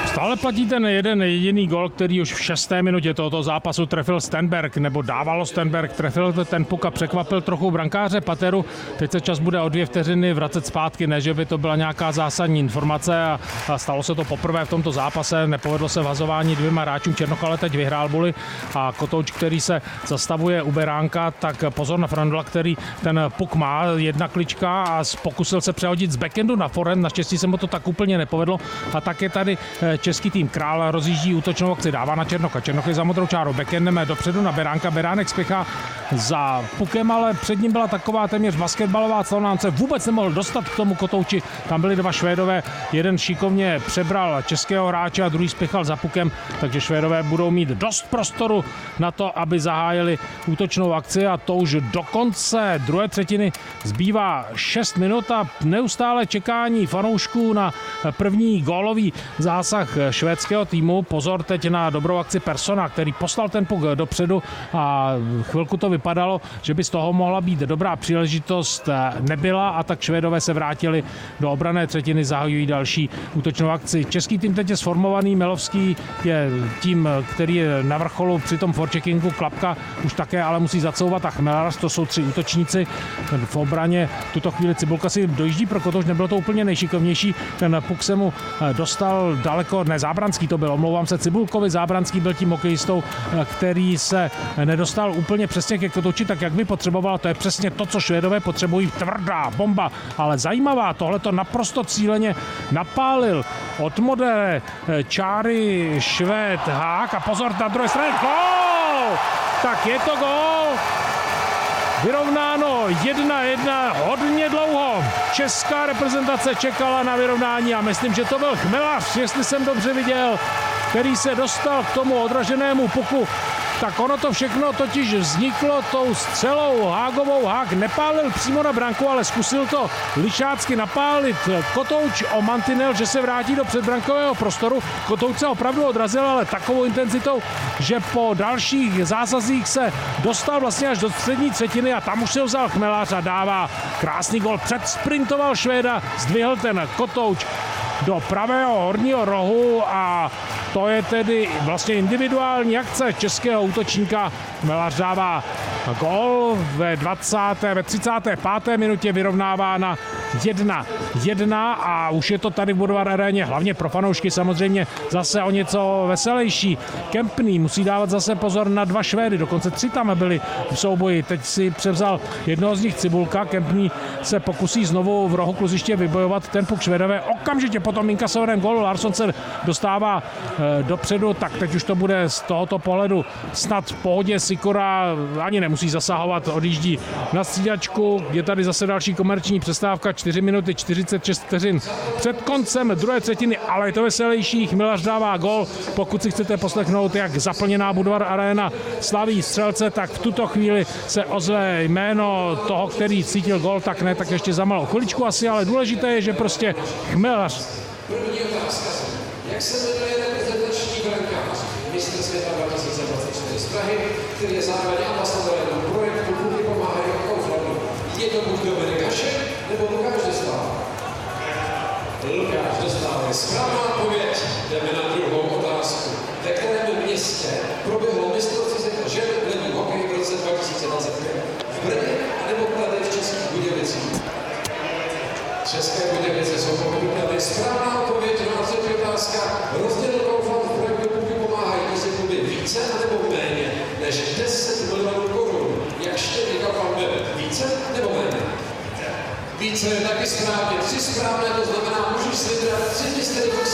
Stále platí ten jeden jediný gol, který už v 6. minutě tohoto zápasu trefil Stenberg, nebo dávalo Stenberg, trefil ten puk a překvapil trochu brankáře Pateru. Teď se čas bude o 2 vteřiny vracet zpátky, ne, že by to byla nějaká zásadní informace a stalo se to poprvé v tomto zápase, nepovedlo se vhazování 2 hráčům, Černoch ale teď vyhrál buly a Kotouč, který se zastavuje u beránka, tak pozor na Frandla, který ten puk má, jedna klička a pokusil se přehodit z backendu na forehand, naštěstí se mu to tak úplně nepovedlo a tak je tady český tým. Král rozjíždí útočnou akci, dává na Černocha. Černoch je za modrou čárou, backendem dopředu na Beránka. Beránek spěchá za pukem, ale před ním byla taková téměř basketbalová clona, on se vůbec nemohl dostat k tomu Kotouči. Tam byli 2 Švédové, jeden šikovně přebral českého hráče a druhý spěchal za pukem, takže Švédové budou mít dost prostoru na to, aby zahájili útočnou akci a to už do konce druhé třetiny zbývá 6 minut a neustále čekání fanoušků na první gólový zásah švédského týmu. Pozor teď na dobrou akci Persona, který poslal ten puk dopředu a chvilku to vypadalo, že by z toho mohla být dobrá příležitost. Nebyla a tak Švédové se vrátili do obranné třetiny, zahajují další útočnou akci. Český tým teď je sformovaný, Melovský je tím, který je na vrcholu při tom forecheckingu, Klapka už také ale musí zacouvat a Chmelař, to jsou 3 útočníci. V obraně v tuto chvíli Cibulka si dojíždí pro Kotouč, nebylo to úplně nejšikovnější, ten puk se mu dostal daleko, ne Zábranský to byl, omlouvám se Cibulkovi, Zábranský byl tím hokejistou, který se nedostal úplně přesně ke Kotouči, tak jak by potřeboval, to je přesně to, co Švédové potřebují, tvrdá bomba, ale zajímavá, tohle to naprosto cíleně napálil od modré čáry Švéd Hák a pozor na druhé straně, gól! Tak je to gól! Vyrovnáno 1-1 hodně dlouho. Česká reprezentace čekala na vyrovnání a myslím, že to byl Chmelař, jestli jsem dobře viděl, který se dostal k tomu odraženému puku. Tak ono to všechno totiž vzniklo tou střelou Hágovou. Hák nepálil přímo na branku, ale zkusil to lišácky napálit Kotouč o mantinel, že se vrátí do předbrankového prostoru. Kotouč se opravdu odrazil, ale takovou intenzitou, že po dalších zásazích se dostal vlastně až do střední třetiny a tam už se vzal Chmelař a dává krásný gol. Předsprintoval Švéda, zdvihl ten Kotouč do pravého horního rohu a to je tedy vlastně individuální akce českého útočníka. Chmelař dává gól ve 35. minutě, vyrovnává na 1-1 a už je to tady v Budvar aréně, hlavně pro fanoušky samozřejmě zase o něco veselější. Kempný musí dávat zase pozor na 2 Švédy, dokonce 3 tam byli v souboji. Teď si převzal jednoho z nich Cibulka, Kempný se pokusí znovu v rohu kluziště vybojovat ten puk. Švédové okamžitě po tom inkasovaném gólu Larsson se dostává dopředu, tak teď už to bude z tohoto pohledu snad v pohodě. Sikora ani nemusí zasahovat, odjíždí na střídačku. Je tady zase další komerční přestávka, 4 minuty 46 vteřin před koncem druhé třetiny, ale je to veselější. Chmelař dává gól. Pokud si chcete poslechnout, jak zaplněná Budvar Arena slaví střelce, tak v tuto chvíli se ozve jméno toho, který cítil gól, tak ne, tak ještě za malou chviličku asi, ale důležité je, že prostě Chmelař. První otázka. Jak se jmenuje reprezentační brankář mistr světa 2024 z Prahy, který je zároveň ambasadorem projektu Kluby pomáhají od Kauflandu? Je to buď Dominik Hašek nebo Lukáš Dostál? Lukáš Dostál je správná odpověď. Jdeme na druhou otázku. Ve kterém městě proběhlo mistrovství světa žen v ledním hokeji v roce 2025? V Brně anebo Kladě v Českých Budějovicích? České Budějovice jsou pochopitelné. Správná odpověď na třetí otázka. Rozdělil Kaufland v projektu Kluby pomáhají mezi kluby více nebo méně než 10 milionů korun. Jak štědrý Kaufland byl? Více nebo méně? Více je taky správně. 3 správné, to znamená, můžeš si vybrat 3 mystery